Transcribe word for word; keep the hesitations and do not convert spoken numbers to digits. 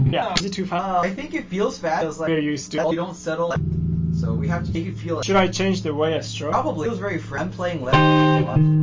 Yeah. Is it too fast? Uh, I think it feels fast. It's like We're used to. you don't settle. So we have to make it feel. Should I change the way I stroke? Probably. It feels very friend playing left.